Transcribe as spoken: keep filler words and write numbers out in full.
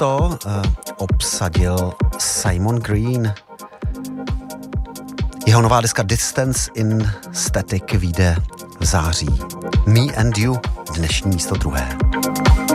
místo uh, obsadil Simon Green. Jeho nová deska Distance in Static vyjde v září. Me and You, dnešní místo druhé.